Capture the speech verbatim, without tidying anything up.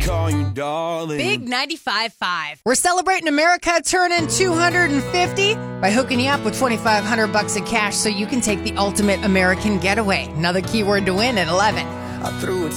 call you darling. Big ninety-five point five. We're celebrating America turning two hundred fifty by hooking you up with twenty-five hundred bucks in cash so you can take the ultimate American getaway. Another keyword to win at eleven. I threw it